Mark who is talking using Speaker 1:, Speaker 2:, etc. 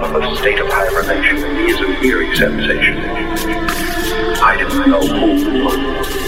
Speaker 1: from a state of hibernation is a weary sensation. I don't know who